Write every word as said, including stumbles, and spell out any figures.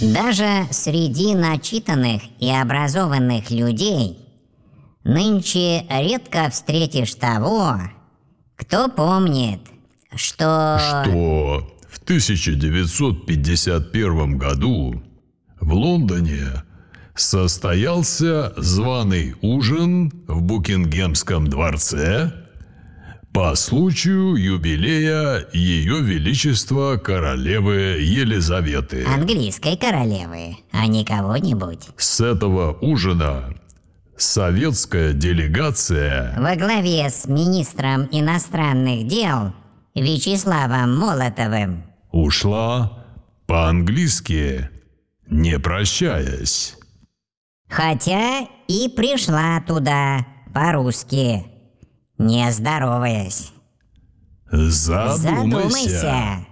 Даже среди начитанных и образованных людей нынче редко встретишь того, кто помнит, что... Что в тысяча девятьсот пятьдесят первом году в Лондоне состоялся званый ужин в Букингемском дворце по случаю юбилея Ее Величества королевы Елизаветы. Английской королевы, а не кого-нибудь. С этого ужина советская делегация Во главе с министром иностранных дел Вячеславом Молотовым ушла по-английски, не прощаясь. Хотя и пришла туда по-русски, не здороваясь. Задумайся. Задумайся.